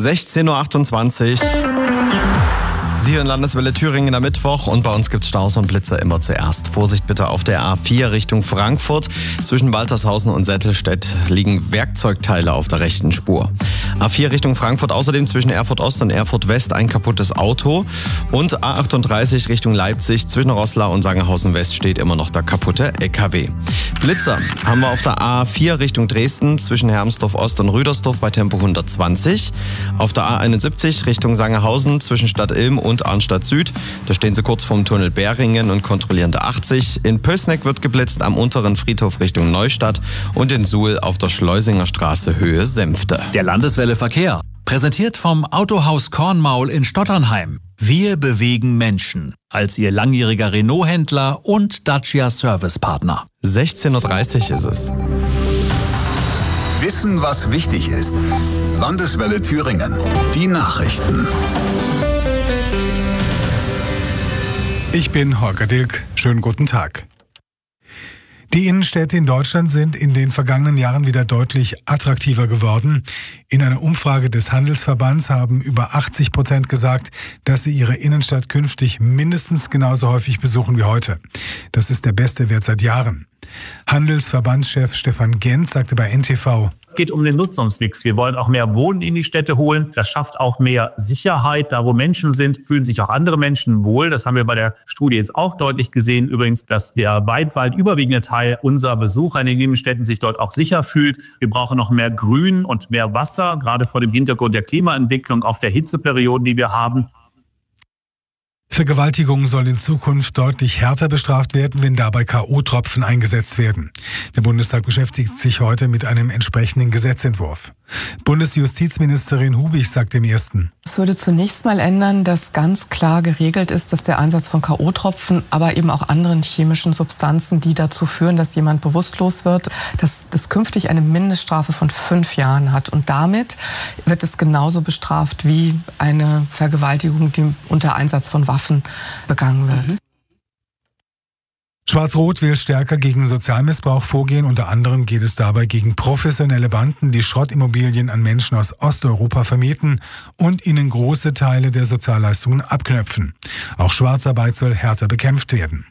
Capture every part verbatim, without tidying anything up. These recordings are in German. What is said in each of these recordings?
sechzehn Uhr achtundzwanzig. Sie hören Landeswelle Thüringen am Mittwoch und bei uns gibt es Staus und Blitzer immer zuerst. Vorsicht bitte auf der A vier Richtung Frankfurt. Zwischen Waltershausen und Sättelstedt liegen Werkzeugteile auf der rechten Spur. A vier Richtung Frankfurt, außerdem zwischen Erfurt Ost und Erfurt West ein kaputtes Auto. Und A achtunddreißig Richtung Leipzig, zwischen Roßlau und Sangerhausen West steht immer noch der kaputte L K W. Blitzer haben wir auf der A vier Richtung Dresden, zwischen Hermsdorf Ost und Rüdersdorf bei Tempo hundertzwanzig. Auf der A einundsiebzig Richtung Sangerhausen, zwischen Stadt Ilm und Arnstadt Süd. Da stehen sie kurz vorm Tunnel Bäringen und kontrollieren der achtzig. In Pößneck wird geblitzt am unteren Friedhof Richtung Neustadt und in Suhl auf der Schleusinger Straße Höhe Senfte. Der Landeswelle Verkehr, präsentiert vom Autohaus Kornmaul in Stotternheim. Wir bewegen Menschen als Ihr langjähriger Renault-Händler und Dacia-Servicepartner. sechzehn Uhr dreißig ist es. Wissen, was wichtig ist. Landeswelle Thüringen. Die Nachrichten. Ich bin Holger Dilk. Schönen guten Tag. Die Innenstädte in Deutschland sind in den vergangenen Jahren wieder deutlich attraktiver geworden. In einer Umfrage des Handelsverbands haben über achtzig Prozent gesagt, dass sie ihre Innenstadt künftig mindestens genauso häufig besuchen wie heute. Das ist der beste Wert seit Jahren. Handelsverbandschef Stefan Gent sagte bei N T V: Es geht um den Nutzungsmix. Wir wollen auch mehr Wohnen in die Städte holen. Das schafft auch mehr Sicherheit. Da, wo Menschen sind, fühlen sich auch andere Menschen wohl. Das haben wir bei der Studie jetzt auch deutlich gesehen. Übrigens, dass der weit, weit überwiegende Teil unserer Besucher in den Innenstädten sich dort auch sicher fühlt. Wir brauchen noch mehr Grün und mehr Wasser, gerade vor dem Hintergrund der Klimaentwicklung auf der Hitzeperioden, die wir haben. Vergewaltigung soll in Zukunft deutlich härter bestraft werden, wenn dabei K O-Tropfen eingesetzt werden. Der Bundestag beschäftigt sich heute mit einem entsprechenden Gesetzentwurf. Bundesjustizministerin Hubig sagt im Ersten: Es würde zunächst mal ändern, dass ganz klar geregelt ist, dass der Einsatz von K O-Tropfen, aber eben auch anderen chemischen Substanzen, die dazu führen, dass jemand bewusstlos wird, dass das künftig eine Mindeststrafe von fünf Jahren hat. Und damit wird es genauso bestraft wie eine Vergewaltigung, die unter Einsatz von Waffen begangen wird. Mhm. Schwarz-Rot will stärker gegen Sozialmissbrauch vorgehen. Unter anderem geht es dabei gegen professionelle Banden, die Schrottimmobilien an Menschen aus Osteuropa vermieten und ihnen große Teile der Sozialleistungen abknöpfen. Auch Schwarzarbeit soll härter bekämpft werden.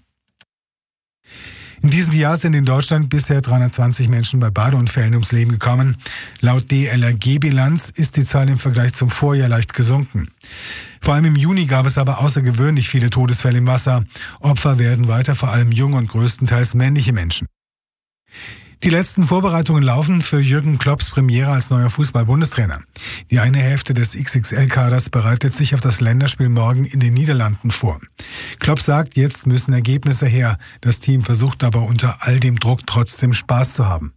In diesem Jahr sind in Deutschland bisher dreihundertzwanzig Menschen bei Badeunfällen ums Leben gekommen. Laut D L R G-Bilanz ist die Zahl im Vergleich zum Vorjahr leicht gesunken. Vor allem im Juni gab es aber außergewöhnlich viele Todesfälle im Wasser. Opfer werden weiter vor allem junge und größtenteils männliche Menschen. Die letzten Vorbereitungen laufen für Jürgen Klopps Premiere als neuer Fußball-Bundestrainer. Die eine Hälfte des X X L-Kaders bereitet sich auf das Länderspiel morgen in den Niederlanden vor. Klopp sagt, jetzt müssen Ergebnisse her. Das Team versucht aber unter all dem Druck trotzdem Spaß zu haben.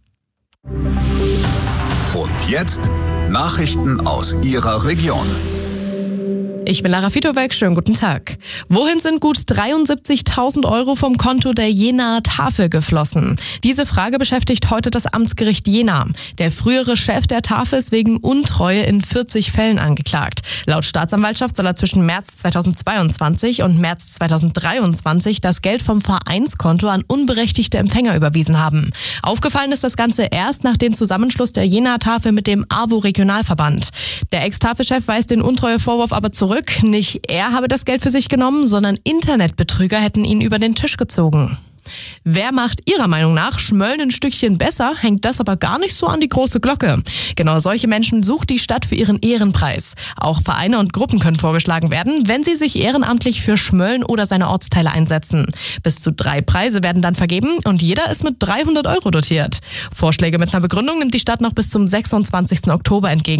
Und jetzt Nachrichten aus Ihrer Region. Ich bin Lara Fitowek, schönen guten Tag. Wohin sind gut dreiundsiebzigtausend Euro vom Konto der Jenaer Tafel geflossen? Diese Frage beschäftigt heute das Amtsgericht Jena. Der frühere Chef der Tafel ist wegen Untreue in vierzig Fällen angeklagt. Laut Staatsanwaltschaft soll er zwischen März zweitausendzweiundzwanzig und März zweitausenddreiundzwanzig das Geld vom Vereinskonto an unberechtigte Empfänger überwiesen haben. Aufgefallen ist das Ganze erst nach dem Zusammenschluss der Jenaer Tafel mit dem A W O-Regionalverband. Der Ex-Tafelchef weist den Untreuevorwurf aber zurück. Nicht er habe das Geld für sich genommen, sondern Internetbetrüger hätten ihn über den Tisch gezogen. Wer macht Ihrer Meinung nach Schmölln ein Stückchen besser, hängt das aber gar nicht so an die große Glocke. Genau solche Menschen sucht die Stadt für ihren Ehrenpreis. Auch Vereine und Gruppen können vorgeschlagen werden, wenn sie sich ehrenamtlich für Schmölln oder seine Ortsteile einsetzen. Bis zu drei Preise werden dann vergeben und jeder ist mit dreihundert Euro dotiert. Vorschläge mit einer Begründung nimmt die Stadt noch bis zum sechsundzwanzigsten Oktober entgegen.